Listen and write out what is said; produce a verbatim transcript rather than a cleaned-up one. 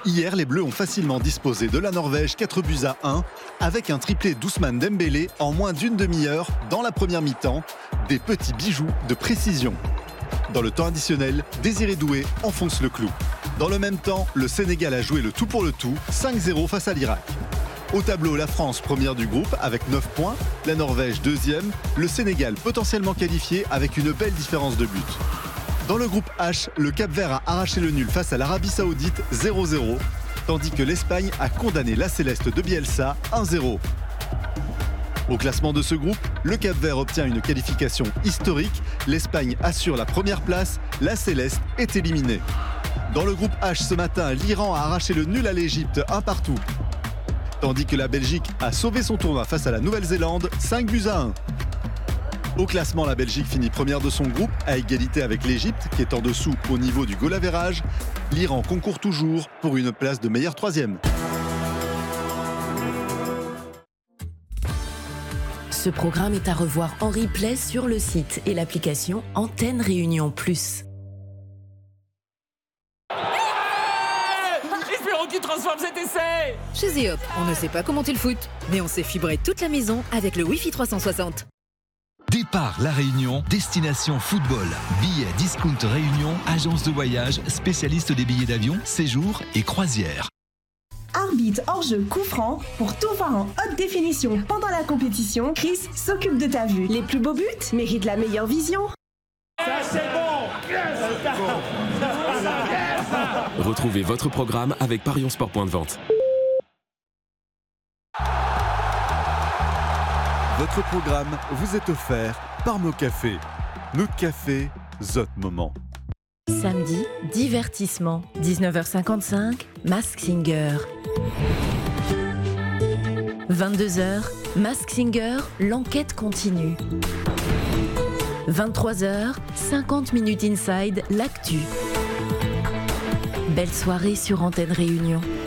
Hier, les Bleus ont facilement disposé de la Norvège quatre buts à un avec un triplé d'Ousmane Dembélé en moins d'une demi-heure dans la première mi-temps. Des petits bijoux de précision. Dans le temps additionnel, Désiré Doué enfonce le clou. Dans le même temps, le Sénégal a joué le tout pour le tout, cinq zéro face à l'Irak. Au tableau, la France première du groupe avec neuf points, la Norvège deuxième, le Sénégal potentiellement qualifié avec une belle différence de but. Dans le groupe H, le Cap-Vert a arraché le nul face à l'Arabie Saoudite zéro zéro, tandis que l'Espagne a condamné la Céleste de Bielsa un zéro. Au classement de ce groupe, le Cap-Vert obtient une qualification historique, l'Espagne assure la première place, la Céleste est éliminée. Dans le groupe H ce matin, l'Iran a arraché le nul à l'Égypte un partout, tandis que la Belgique a sauvé son tournoi face à la Nouvelle-Zélande cinq buts à un. Au classement, la Belgique finit première de son groupe, à égalité avec l'Égypte, qui est en dessous au niveau du goal average. L'Iran concourt toujours pour une place de meilleur troisième. Ce programme est à revoir en replay sur le site et l'application Antenne Réunion Plus. Espérons qu'il transforme cet essai. Chez Zéop, on ne sait pas comment tu le foot, mais on sait fibrer toute la maison avec le Wi-Fi trois cent soixante. Départ La Réunion, destination football. Billets Discount Réunion, agence de voyage, spécialiste des billets d'avion, séjours et croisières. Arbitre hors-jeu coup franc, pour tout voir en haute définition pendant la compétition, Chris s'occupe de ta vue. Les plus beaux buts méritent la meilleure vision. Ça c'est bon. Retrouvez votre programme avec Parions Sport Point de Vente. Votre programme vous est offert par nos cafés. Notre café, Zot Moment. Samedi, divertissement, dix-neuf heures cinquante-cinq, Mask Singer. vingt-deux heures, Mask Singer, l'enquête continue. vingt-trois heures, cinquante minutes inside, l'actu. Belle soirée sur Antenne Réunion.